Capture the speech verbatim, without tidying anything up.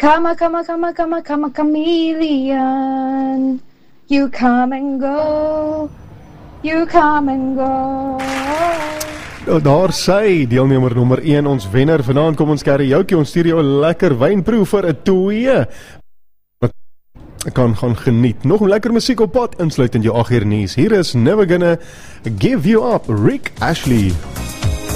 Come a, come a, come a, come a, come a chameleon. You come and go. You come and go. Oh, daar sy, deelnemer nommer een, ons wenner. Vanaand kom ons karaoke, ons stuur jou 'n lekker wynproe vir 'n twee. Ek kan gaan geniet. Nog lekker musiek op pad, insluitend jou agt uur nuus. Hier is Never Gonna Give You Up, Rick Ashley.